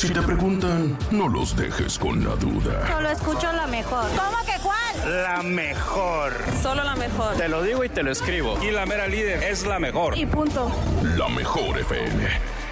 Si te preguntan, no los dejes con la duda. Solo escucho la mejor. ¿Cómo que cuál? La mejor. Solo la mejor. Te lo digo y te lo escribo. Y la mera líder es la mejor. Y punto. La Mejor FM.